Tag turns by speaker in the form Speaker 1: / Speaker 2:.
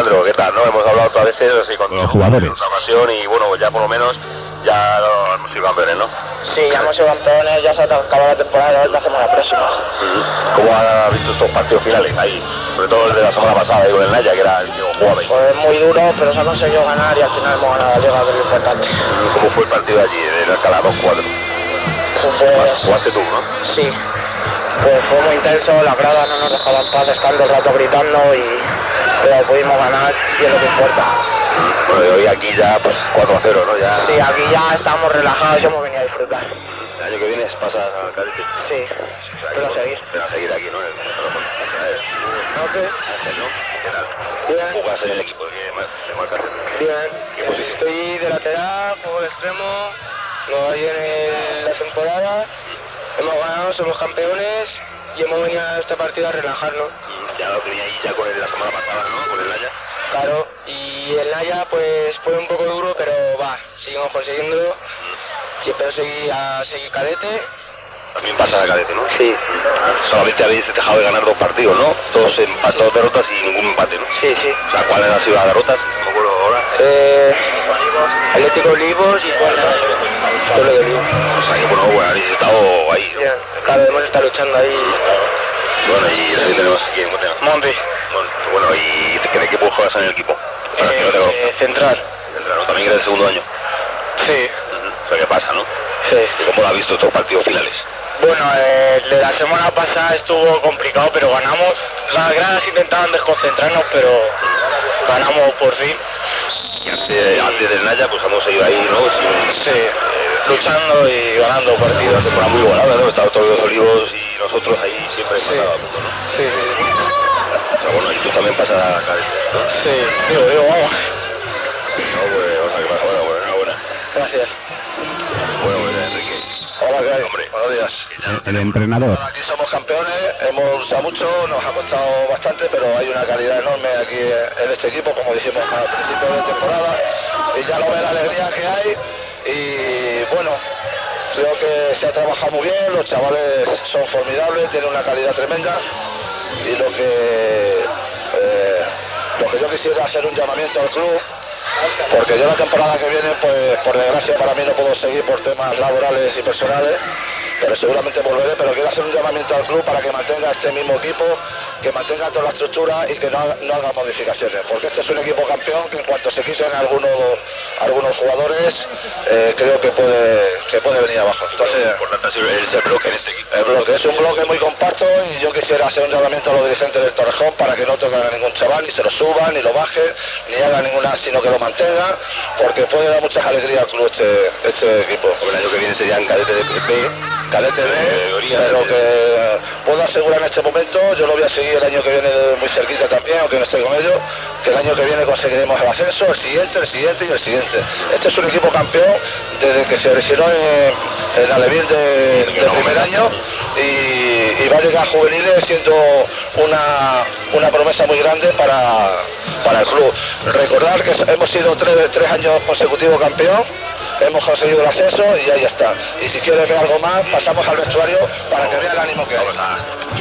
Speaker 1: Alejandro, ¿qué tal? ¿No? Hemos hablado otras veces así con
Speaker 2: los jugadores
Speaker 1: en otra ocasión y bueno, ya por lo menos ya hemos sido campeones, ¿no?
Speaker 3: Sí, ya hemos sido campeones, ya se acaba la temporada y a ver qué hacemos la próxima.
Speaker 1: ¿Cómo has visto estos partidos finales ahí? Sobre todo el de la semana pasada ahí con el Naya, que era el que jugaba ahí.
Speaker 3: Pues muy duro, pero se ha conseguido ganar y al final hemos ganado la liga, que es lo importante.
Speaker 1: ¿Cómo fue el partido allí, en Alcalá 2-4?
Speaker 3: Pues,
Speaker 1: jugaste tú, ¿no?
Speaker 3: Sí, pues fue muy intenso, las gradas no nos dejaban paz, estando el rato gritando pero pudimos ganar y es lo que importa.
Speaker 1: Bueno, y hoy aquí ya pues 4-0, ¿no? Ya...
Speaker 3: Sí, aquí ya estamos relajados y hemos venido a disfrutar.
Speaker 1: El año que viene pasa a cadete.
Speaker 3: Sí, pero a seguir.
Speaker 1: Pero a seguir aquí, ¿no? ¿Qué tal?
Speaker 3: Bien.
Speaker 1: ¿Jugas en el equipo que marcaste?
Speaker 3: Bien, estoy de lateral, juego de extremo, no hay en la temporada, hemos ganado, somos campeones y hemos venido a esta partida a relajarnos.
Speaker 1: Ya lo tenía ahí ya con el de la semana pasada, ¿no? Con el Naya.
Speaker 3: Claro, y el Naya pues fue un poco duro, pero va, seguimos consiguiéndolo. Y espero seguir cadete.
Speaker 1: También pasa a cadete, ¿no?
Speaker 3: Sí.
Speaker 1: Solamente habéis dejado de ganar 2 partidos, ¿no? 2 derrotas y ningún empate, ¿no?
Speaker 3: Sí, sí.
Speaker 1: O sea, ¿cuáles han sido las derrotas? No me acuerdo ahora.
Speaker 3: Atlético Olivos y Pueblo de Olivos.
Speaker 1: O sea, que bueno, habéis estado ahí, ¿no?
Speaker 3: Bien. Claro, hemos estado luchando ahí.
Speaker 1: Bueno, y el tenemos aquí en Montena.
Speaker 3: Monte.
Speaker 1: Bueno, ¿y qué equipo juegas en el equipo?
Speaker 3: Central.
Speaker 1: ¿No? También eres el segundo año.
Speaker 3: Sí.
Speaker 1: O sea, ¿qué pasa, no?
Speaker 3: Sí.
Speaker 1: ¿Y cómo lo has visto estos partidos finales?
Speaker 3: Bueno, el de la semana pasada estuvo complicado, pero ganamos. Las gradas intentaban desconcentrarnos, pero ganamos por fin.
Speaker 1: Y antes del Naya, pues hemos seguido ahí, ¿no?
Speaker 3: Luchando y ganando partidos.
Speaker 1: Una temporada muy igualada, ¿no? Estaban todos los Olivos y nosotros ahí siempre pasábamos, ¿no?
Speaker 3: Sí.
Speaker 1: Pero bueno, y tú también pasas a cadete, ¿no?
Speaker 3: Sí, digo, vamos.
Speaker 1: No, pues, o sea, que pasa, bueno, enhorabuena.
Speaker 3: Gracias.
Speaker 1: Bueno, pues, Enrique.
Speaker 4: Hola, ¿qué hay?
Speaker 1: Hombre.
Speaker 4: Buenos días.
Speaker 2: el entrenador.
Speaker 4: Aquí somos campeones, hemos luchado mucho, nos ha costado bastante, pero hay una calidad enorme aquí en este equipo, como dijimos al principio de temporada, y ya lo ve la alegría que hay, y bueno, creo que se ha trabajado muy bien, los chavales son formidables, tienen una calidad tremenda, y lo que yo quisiera hacer un llamamiento al club, porque yo la temporada que viene, pues por desgracia para mí no puedo seguir por temas laborales y personales, pero seguramente volveré, pero quiero hacer un llamamiento al club para que mantenga este mismo equipo, que mantenga toda la estructura y que no haga modificaciones, porque este es un equipo campeón que en cuanto se quiten algunos jugadores, creo que puede venir abajo. Entonces,
Speaker 1: lo importante es el bloque en este equipo.
Speaker 4: el bloque es un bloque muy compacto y yo quisiera hacer un llamamiento a los dirigentes del Torrejón para que no toquen a ningún chaval, ni se lo suban, ni lo bajen, ni hagan ninguna, sino que lo mantengan, porque puede dar muchas alegrías al club este equipo.
Speaker 1: El año que viene serían cadete de B,
Speaker 4: Cadete B, pero que puedo asegurar en este momento, yo lo voy a seguir el año que viene muy cerquita también, aunque no esté con ellos, que el año que viene conseguiremos el ascenso, el siguiente y el siguiente. Este es un equipo campeón desde que se originó en Alevín de primer año y va a llegar a juveniles siendo una promesa muy grande para el club. Recordar que hemos sido tres años consecutivos campeón, hemos conseguido el ascenso y ahí está. Y si quieres ver algo más, pasamos al vestuario para que vea el ánimo que hay.